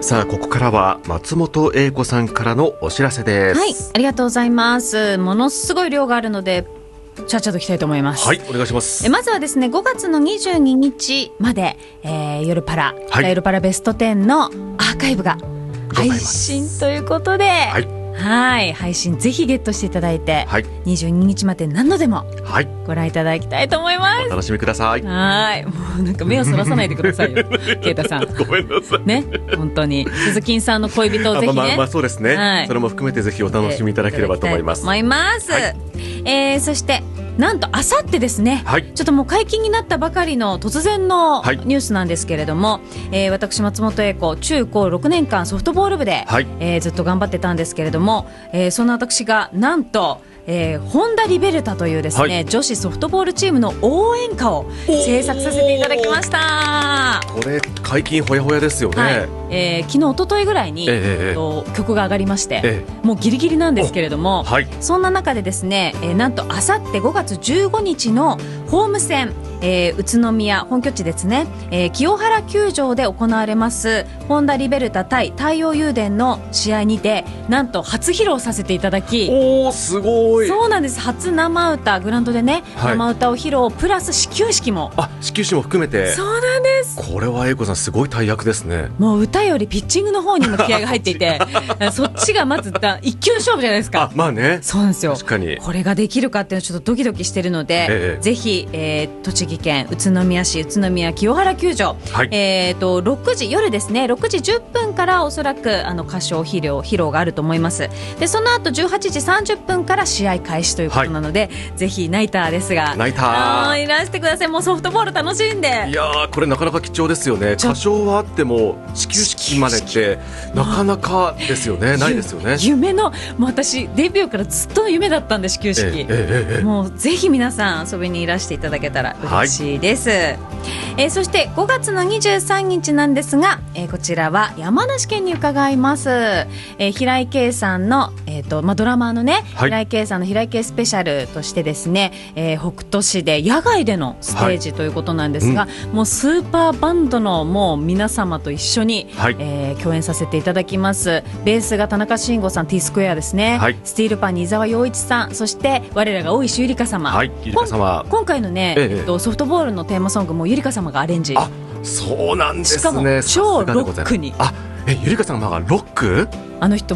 さあここからは松本英子さんからのお知らせです。 はい、ありがとうございます。ものすごい量があるのでちゃっちゃといきたいと思います。 はい、お願いします。 まずはですね、5月の22日まで、夜パラ、夜パラベスト10のアーカイブが配信ということで、配信ぜひゲットしていただいて、22日まで何度でもご覧いただきたいと思います。 お楽しみください。 はい、もうなんか目をそらさないでくださいよケイタさん、 ごめんなさいね、本当に鈴木さんの恋人をぜひね、 そうですね、それも含めてぜひお楽しみいただければと思います。 そしてなんとあさってですね、ちょっともう解禁になったばかりの突然のニュースなんですけれども、私松本英子中高6年間ソフトボール部で、ずっと頑張ってたんですけれども、そんな私がなんとホンダリベルタというですね、女子ソフトボールチームの応援歌を制作させていただきました。 これ解禁ほやほやですよね。 昨日一昨日ぐらいに、曲が上がりまして、もうギリギリなんですけれども、そんな中でですね、なんとあさって5月15日のホーム戦、宇都宮本拠地ですね、清原球場で行われますホンダリベルタ対太陽雄電の試合にて、なんと初披露させていただき、 すごい。 そうなんです。初生歌、グラウンドでね、生歌を披露プラス始球式も含めて。 そうなんです。 これは英子さんすごい大役ですね。 もう歌よりピッチングの方にも気合が入っていてそっちがまず一球勝負じゃないですか。 まあね、 そうなんですよ。 確かにこれができるかっていうのはちょっとドキドキしてるので、ぜひ、栃木県宇都宮市宇都宮清原球場、6時夜ですね、6時10分からおそらく歌唱披露があると思います。でその後18時30分から試合開始ということなので、ぜひナイターですがいらしてください。もうソフトボール楽しんで。 いやー、これなかなか貴重ですよね。歌唱はあっても始球式までってなかなかですよね。ないですよね。 夢の、もう私デビューからずっとの夢だったんで、始球式、もうぜひ皆さん遊びにいらしていただけたら嬉しいです。そして5月の23日なんですが、こちらは山梨県に伺います。平井堅さんの、ドラマーのね、平井堅さんの平井堅スペシャルとしてですね、北斗市で野外でのステージということなんですが、もうスーパーバンドのもう皆様と一緒に、共演させていただきます。ベースが田中慎吾さん、 T スクエアですね、スティールパンに伊沢洋一さん、そして我らが大石ゆりか様、今回のね、ソフトボールのテーマソングもゆりか様がアレンジ。 そうなんですね。 しかも超ロックに。 ゆりかさんがロック、 あの人